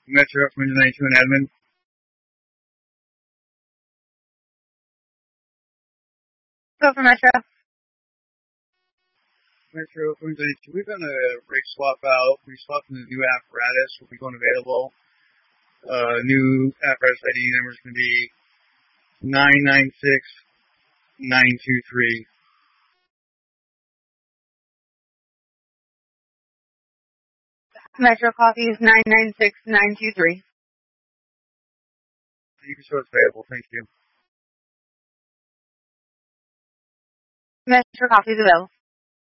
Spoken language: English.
Metro from 92 in Edmond. Go for Metro. Metro from 92. We've done a rig swap out. We swapped in the new apparatus. Will be going available. New apparatus ID number is going to be 996923. Metro copy is 996923. You can show it's available. Thank you. Metro copy is available.